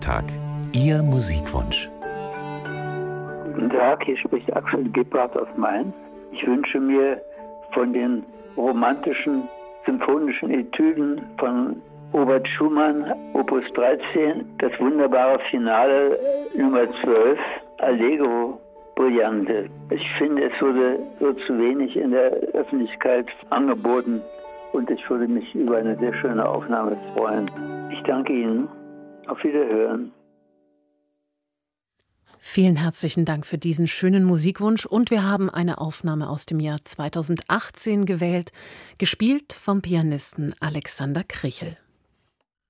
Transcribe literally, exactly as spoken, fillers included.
Freitag. Ihr Musikwunsch. Guten Tag, hier spricht Axel Gebhardt aus Mainz. Ich wünsche mir von den romantischen symphonischen Etüden von Robert Schumann, Opus dreizehn, das wunderbare Finale Nummer zwölf, Allegro Brillante. Ich finde, es wurde so zu wenig in der Öffentlichkeit angeboten und ich würde mich über eine sehr schöne Aufnahme freuen. Ich danke Ihnen. Auf Wiederhören. Vielen herzlichen Dank für diesen schönen Musikwunsch und wir haben eine Aufnahme aus dem Jahr zweitausendachtzehn gewählt, gespielt vom Pianisten Alexander Krichel.